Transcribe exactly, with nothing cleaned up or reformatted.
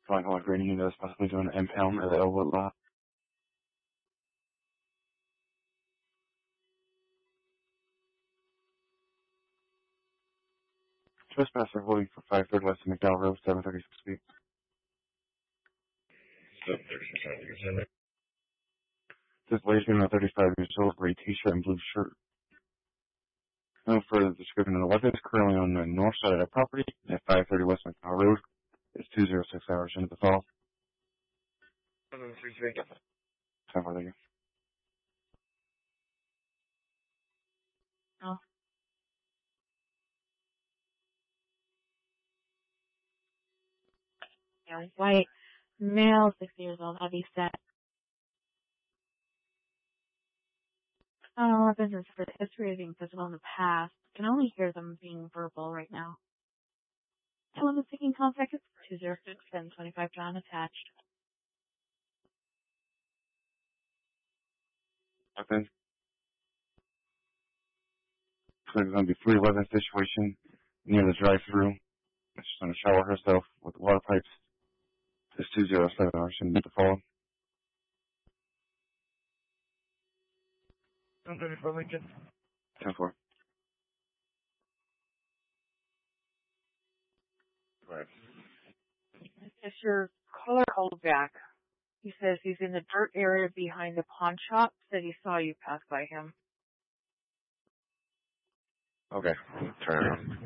Flying Hawk Grading Unit is possibly doing an impound at the Elwood lot. Trespasser holding for five thirty West McDowell Road, seven thirty-six feet. seven thirty-six. This lady's been thirty-five years old, gray t-shirt and blue shirt. No further description of the weapon is currently on the north side of the property at five thirty West McDowell Road. It's two oh six hours into the fall. seven three three. Time for you. Oh. Yeah, white, male, sixty years old, heavy set. Uh, business for the history of being physical in the past. Can only hear them being verbal right now. Tell them the seeking contact is two oh six, seven twenty-five John attached. Weapon. So it's going to be three eleven situation near the drive-thru. She's going to shower herself with water pipes. It's two oh seven hours into the fall. I'm ready for Lincoln. ten four. Right. Mister Color Oldjack. He says he's in the dirt area behind the pawn shop. Said he saw you pass by him. Okay. Turn around.